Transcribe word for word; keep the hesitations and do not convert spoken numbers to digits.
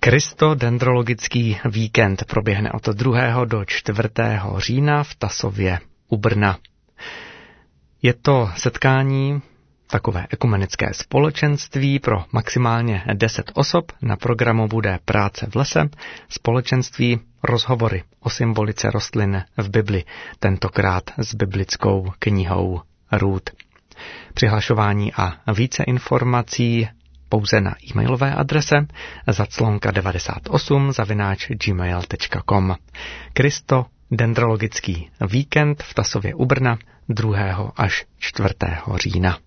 Kristodendrologický víkend proběhne od druhého do čtvrtého října v Tasově u Brna. Je to setkání, takové ekumenické společenství pro maximálně deset osob. Na programu bude práce v lese, společenství, rozhovory o symbolice rostlin v Bibli, tentokrát s biblickou knihou Růd. Přihlašování a více informací pouze na e-mailové adrese zaclonka devadesát osm zavináč gmail tečka com. Kristodendrologický víkend v Tasově u Brna druhého až čtvrtého října.